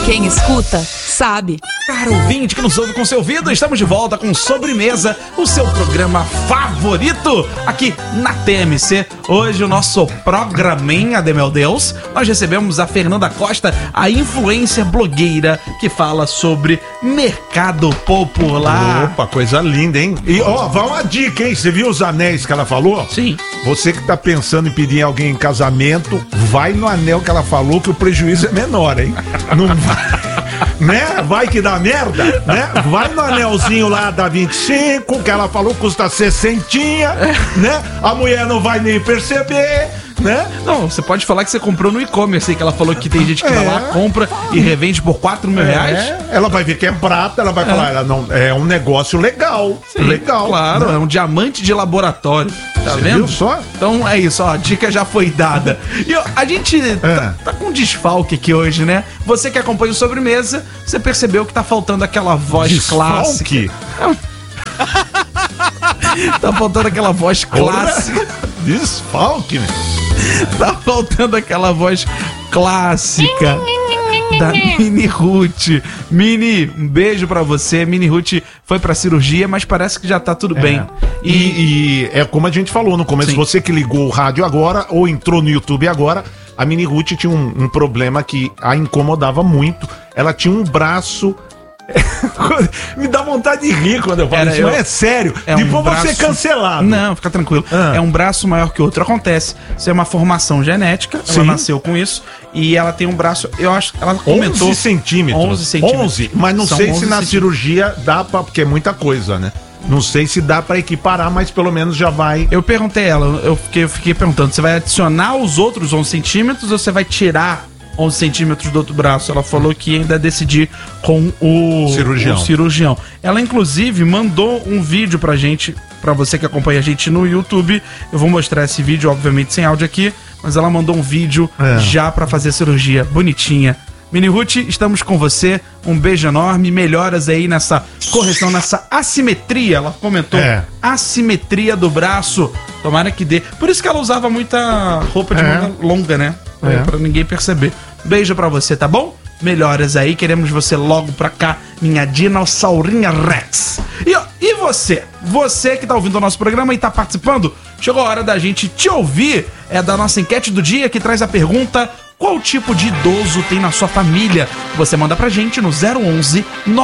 Quem escuta, sabe. Caro ouvinte que nos ouve com seu ouvido, estamos de volta com Sobremesa, o seu programa favorito aqui na TMC. Hoje o nosso programinha de meu Deus, nós recebemos a Fernanda Costa, a influencer blogueira que fala sobre mercado popular. Opa, coisa linda, hein? E ó, vai uma dica, hein? Você viu os anéis que ela falou? Sim. Você que tá pensando em pedir alguém em casamento, vai no anel que ela falou que o prejuízo é menor, hein? Não vai... Né? Vai que dá merda, né? Vai no anelzinho lá da 25, que ela falou custa 60, né? A mulher não vai nem perceber, né? Não, você pode falar que você comprou no e-commerce aí, que ela falou que tem gente que vai lá, compra e revende por 4 mil reais. Ela vai ver que é prata, ela vai falar, ela não, é um negócio legal. Sim, legal. Claro, né? É um diamante de laboratório. Tá Você vendo? viu só? Então é isso, ó, a dica já foi dada. E ó, a gente tá com um desfalque aqui hoje, né? Você que acompanha o Sobremesa, você percebeu que tá faltando aquela voz Desfalque? clássica. Tá faltando aquela voz clássica. Desfalque, né? Tá faltando aquela voz clássica da Mini Ruth. Mini, um beijo pra você. Mini Ruth foi pra cirurgia, mas parece que já tá tudo bem. E é como a gente falou no começo, Sim. você que ligou o rádio agora ou entrou no YouTube agora, a Mini Ruth tinha um problema que a incomodava muito. Ela tinha um braço... Me dá vontade de rir quando eu falo isso, mas é sério. Depois braço... você cancelado. Não, fica tranquilo. É um braço maior que o outro. Acontece. Isso é uma formação genética. Sim. Ela nasceu com isso. E ela tem um braço, eu acho, ela comentou... 11 centímetros. 11 centímetros. 11, mas não São sei 11 se na centímetros. cirurgia dá pra... Porque é muita coisa, né? Não sei se dá pra equiparar, mas pelo menos já vai... Eu perguntei a ela, eu fiquei perguntando, você vai adicionar os outros 11 centímetros ou você vai tirar 11 centímetros do outro braço? Ela falou que ainda decidir com o cirurgião. Ela, inclusive, mandou um vídeo pra gente, pra você que acompanha a gente no YouTube. Eu vou mostrar esse vídeo, obviamente, sem áudio aqui, mas ela mandou um vídeo já pra fazer a cirurgia, bonitinha. Mini Ruth, estamos com você, um beijo enorme, melhoras aí nessa correção, nessa assimetria, ela comentou, assimetria do braço, tomara que dê. Por isso que ela usava muita roupa de manga longa, né? Pra ninguém perceber. Beijo pra você, tá bom? Melhoras aí, queremos você logo pra cá, minha dinossaurinha Rex. E você? Você que tá ouvindo o nosso programa e tá participando, chegou a hora da gente te ouvir, é da nossa enquete do dia que traz a pergunta: qual tipo de idoso tem na sua família? Você manda pra gente no 011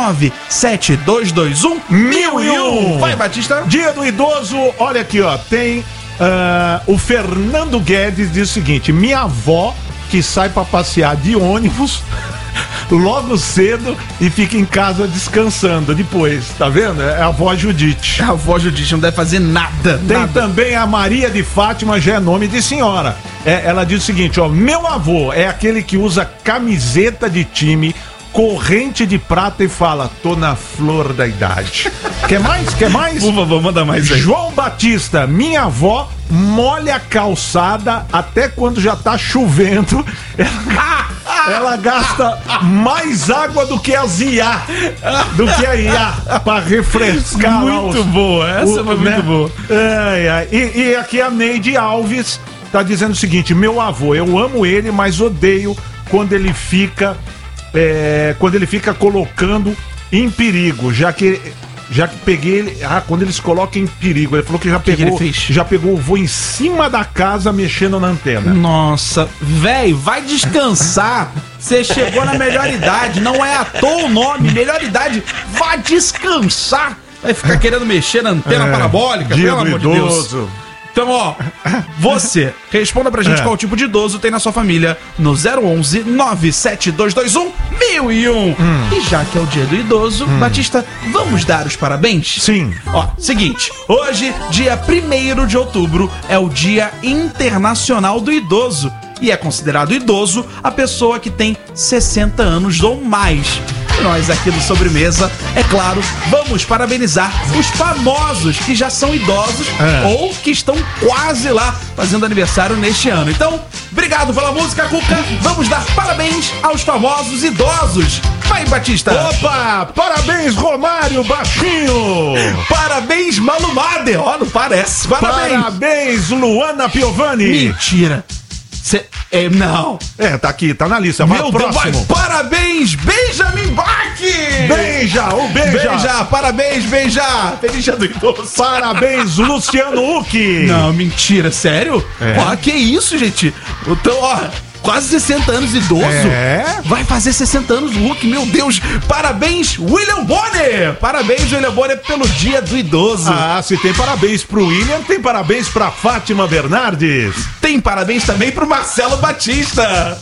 97221 1001. Vai, Batista. Dia do idoso, olha aqui, ó, tem o Fernando Guedes diz o seguinte: minha avó que sai pra passear de ônibus logo cedo e fica em casa descansando depois, tá vendo? É a avó Judite. A avó Judite não deve fazer nada. Tem também a Maria de Fátima, já é nome de senhora. Ela diz o seguinte, ó: meu avô é aquele que usa camiseta de time, corrente de prata e fala: tô na flor da idade. Quer mais? Quer mais? Por favor, manda mais aí. João Batista: minha avó molha a calçada até quando já tá chovendo. Ela gasta mais água do que a Zia, pra refrescar. Muito boa, essa foi muito boa. E aqui a Neide Alves tá dizendo o seguinte: meu avô, eu amo ele, mas odeio quando ele fica colocando em perigo, já que peguei ele, quando eles colocam em perigo, ele falou que já pegou o vô em cima da casa mexendo na antena. Nossa, velho, vai descansar. Você chegou na melhor idade, não é à toa o nome, melhor idade, vai descansar. Vai ficar querendo mexer na antena parabólica, pelo amor de Deus. Então, ó, você, responda pra gente qual tipo de idoso tem na sua família no 011 97221 1001. E já que é o dia do idoso, Batista, vamos dar os parabéns? Sim. Ó, seguinte, hoje, dia 1º de outubro, é o Dia Internacional do Idoso. E é considerado idoso a pessoa que tem 60 anos ou mais. Nós aqui do Sobremesa, é claro, vamos parabenizar os famosos que já são idosos ou que estão quase lá fazendo aniversário neste ano. Então, obrigado pela música, Cuca. Vamos dar parabéns aos famosos idosos. Vai, Batista. Opa, parabéns, Romário Baixinho. Parabéns, Malu Mader. Ó, não parece. Parabéns, Luana Piovani. Mentira. Não. Tá aqui, tá na lista. Vai, meu Deus, próximo. parabéns, Baby Beija, Beija, parabéns, Beija. Feliz dia do idoso. Parabéns, Luciano Huck. Não, mentira, sério? Ó, que isso, gente? Então, ó, quase 60 anos de idoso. Vai fazer 60 anos o Huck, meu Deus. Parabéns, William Bonner. Parabéns, William Bonner, pelo dia do idoso. Ah, se tem parabéns pro William, tem parabéns pra Fátima Bernardes. Tem parabéns também pro Marcelo Batista.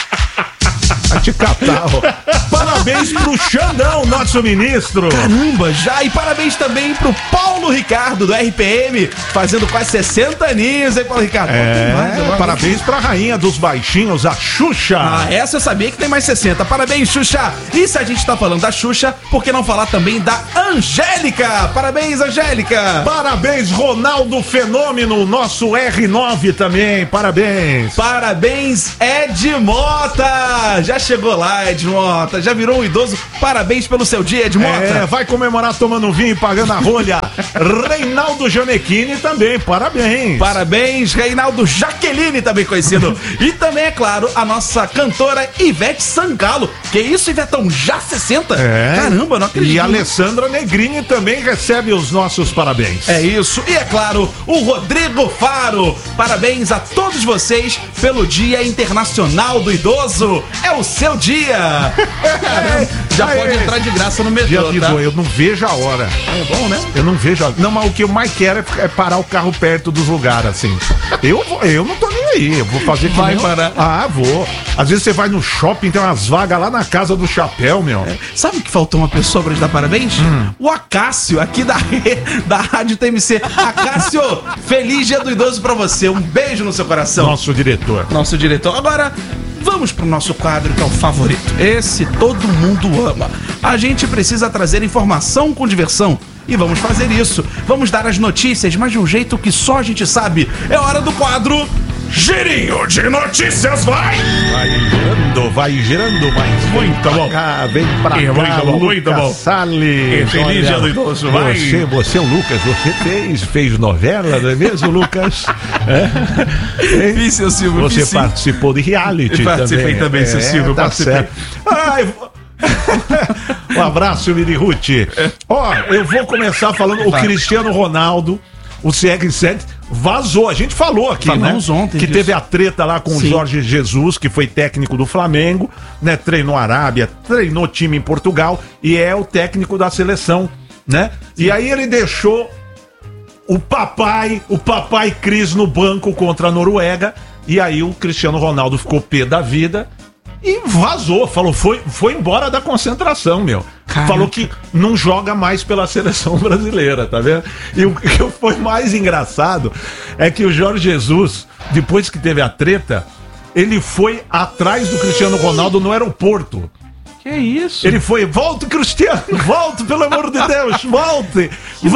Vai te catar, ó. Parabéns pro Xandão, nosso ministro. Caramba, já. E parabéns também pro Paulo Ricardo, do RPM, fazendo quase 60 aninhos, hein, Paulo Ricardo? Parabéns pra rainha dos baixinhos, a Xuxa. Ah, essa eu sabia que tem mais 60. Parabéns, Xuxa. E se a gente tá falando da Xuxa, por que não falar também da Angélica? Parabéns, Angélica. Parabéns, Ronaldo Fenômeno, nosso R9 também. Parabéns. Parabéns, Ed Mota. Já chegou lá, Ed Mota. Já virou um idoso. Parabéns pelo seu dia, Ed Mota. Vai comemorar tomando vinho e pagando a rolha. Reinaldo Gianecchini também. Parabéns. Parabéns, Reinaldo Jaqueline, também conhecido. E também, é claro, a nossa cantora Ivete Sangalo. Que isso, Ivetão? Já 60? Caramba, não acredito. E a Alessandra Negrini também recebe os nossos parabéns. É isso. E é claro, o Rodrigo Faro. Parabéns a todos vocês pelo Dia Internacional do Idoso. É o seu dia. Já pode entrar de graça no metrô, tá? Eu não vejo a hora. É bom, né? Eu não vejo a hora. Não, mas o que eu mais quero é parar o carro perto dos lugares, assim. Eu não tô nem aí. Eu vou fazer que vai parar. Ah, vou. Às vezes você vai no shopping, tem umas vagas lá na Casa do Chapéu, meu. Sabe que faltou uma pessoa pra te dar parabéns? O Acácio, aqui da Rádio TMC. Acácio, feliz dia do idoso pra você. Um beijo no seu coração. Nosso diretor. Agora, vamos pro nosso quadro, que é o favorito. Esse todo mundo ama. A gente precisa trazer informação com diversão. E vamos fazer isso. Vamos dar as notícias, mas de um jeito que só a gente sabe. É hora do quadro Girinho de Notícias, vai girando, mas muito bom. Cá, vem pra cá, muito bom. Salles. Feliz dia do idoso, vai. Você, o Lucas, você fez novela, não é mesmo, Lucas? Fiz, seu Silvio. Você participou de reality também. Participei também, seu Silvio, participei. Um abraço, Miri Ruth. Eu vou começar falando o Cristiano Ronaldo, o CR7 vazou. A gente falou aqui, falamos ontem que disso. teve a treta lá com o Jorge Jesus, que foi técnico do Flamengo, né? Treinou a Arábia, treinou time em Portugal e é o técnico da seleção, né? E aí ele deixou o papai Cris no banco contra a Noruega, e aí o Cristiano Ronaldo ficou pé da vida e vazou, falou, foi embora da concentração, meu. Caraca. Falou que não joga mais pela seleção brasileira, tá vendo? E o que foi mais engraçado é que o Jorge Jesus, depois que teve a treta, ele foi atrás do Cristiano Ronaldo no aeroporto. Que isso? Ele foi, volte, Cristiano, volte, pelo amor de Deus, volte.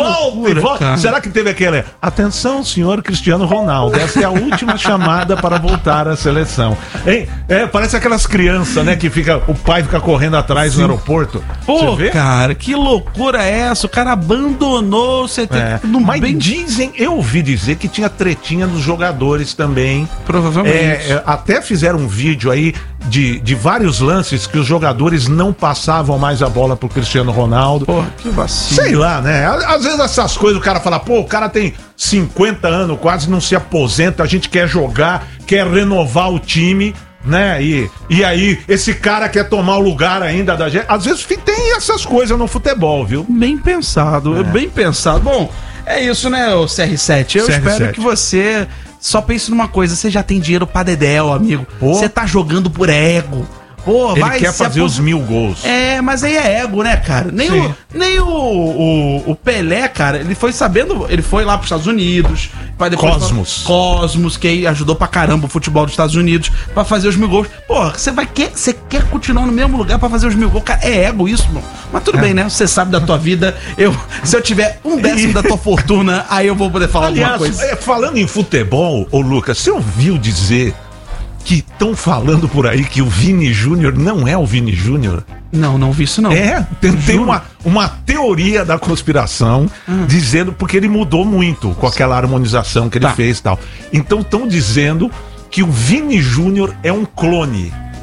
Será que teve aquele, atenção, senhor Cristiano Ronaldo, essa é a última chamada para voltar à seleção. Hein? Parece aquelas crianças, né, que o pai fica correndo atrás no aeroporto. Pô, cara, que loucura é essa? O cara abandonou você. Mas dizem, eu ouvi dizer que tinha tretinha dos jogadores também. Provavelmente. Até fizeram um vídeo aí de vários lances que os jogadores não passavam mais a bola pro Cristiano Ronaldo. Pô, que vacilo. Sei lá, né? Às vezes essas coisas o cara fala, o cara tem 50 anos, quase não se aposenta, a gente quer jogar, quer renovar o time, né? E aí, esse cara quer tomar o lugar ainda da gente. Às vezes tem essas coisas no futebol, viu? Bem pensado, bem pensado. Bom, é isso, né, o CR7? Eu espero que você só pense numa coisa, você já tem dinheiro pra dedéu, amigo. Você tá jogando por ego. Ele quer fazer os 1000 gols. Mas aí é ego, né, cara? Nem o Pelé, cara, ele foi sabendo, ele foi lá pros Estados Unidos, Cosmos, que aí ajudou pra caramba o futebol dos Estados Unidos pra fazer os 1000 gols. Porra, você quer continuar no mesmo lugar pra fazer os 1000 gols? Cara, é ego isso, mano. Mas tudo bem, né? Você sabe da tua vida. Se eu tiver 1/10 da tua fortuna, aí eu vou poder falar alguma coisa. Falando em futebol, ô Lucas, você ouviu dizer que estão falando por aí que o Vini Júnior não é o Vini Júnior? Não vi isso não. Tem uma teoria da conspiração dizendo, porque ele mudou muito com aquela harmonização que ele fez e tal. Então estão dizendo que o Vini Júnior é um clone.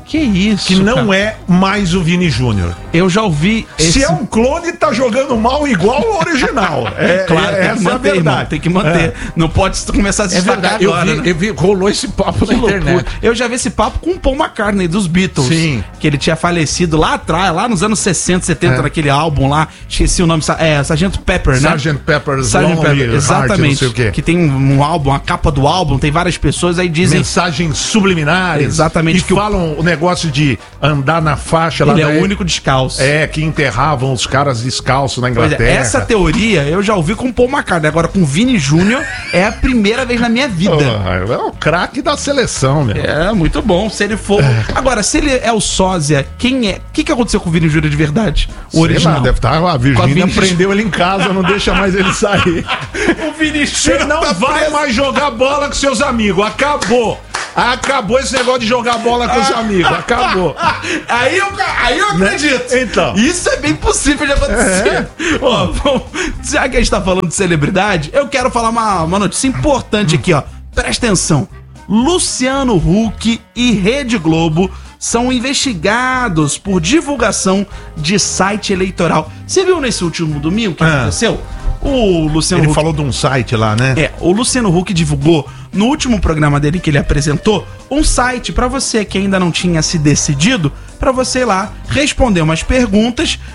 Que isso, que não é mais o Vini Júnior. Eu já ouvi... Se é um clone, tá jogando mal igual ao original. Claro, tem que manter, irmão, tem que manter. Não pode começar a se destacar agora, né? Rolou esse papo na internet. Eu já vi esse papo com o Paul McCartney, dos Beatles. Sim. Que ele tinha falecido lá atrás, lá nos anos 60, 70, naquele álbum lá. Esqueci o nome. Sgt. Pepper, né? Sgt. Pepper's Sgt. Pepper, exatamente. Heart, não sei o quê. Que tem um álbum, a capa do álbum, tem várias pessoas aí dizem... Mensagens subliminares. Exatamente. Que falam o negócio de andar na faixa lá. Ele é o único descalço. Que enterravam os caras descalços na Inglaterra. Essa teoria eu já ouvi com o Paul McCartney. Agora com o Vini Júnior é a primeira vez na minha vida. É o craque da seleção, meu. É, muito bom. Se ele for... Agora, se ele é o sósia, quem é? O que aconteceu com o Vini Júnior de verdade? O original. Lá, deve estar... A Virgínia prendeu ele em casa, não deixa mais ele sair. O Vini Júnior Você não vai mais jogar bola com seus amigos. Acabou. Acabou esse negócio de jogar bola com os amigos. Acabou. Aí eu acredito. Né? Então. Isso é bem possível de acontecer. Ó, bom, já que a gente tá falando de celebridade, eu quero falar uma notícia importante aqui, ó. Presta atenção. Luciano Huck e Rede Globo são investigados por divulgação de site eleitoral. Você viu nesse último domingo o que aconteceu? O Luciano Ele Huck falou de um site lá, né? O Luciano Huck divulgou no último programa dele que ele apresentou um site pra você que ainda não tinha se decidido, pra você ir lá responder umas perguntas